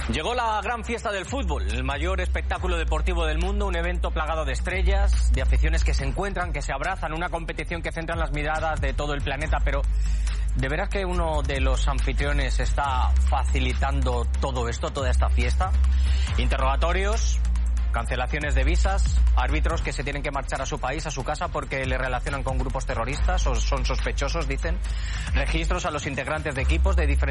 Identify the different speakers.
Speaker 1: Llegó la gran fiesta del fútbol, el mayor espectáculo deportivo del mundo, un evento plagado de estrellas, de aficiones que se encuentran, que se abrazan, una competición que centra las miradas de todo el planeta, pero ¿de veras que uno de los anfitriones está facilitando todo esto, toda esta fiesta? Interrogatorios, cancelaciones de visas, árbitros que se tienen que marchar a su país, a su casa porque le relacionan con grupos terroristas o son sospechosos, dicen, registros a los integrantes de equipos de diferentes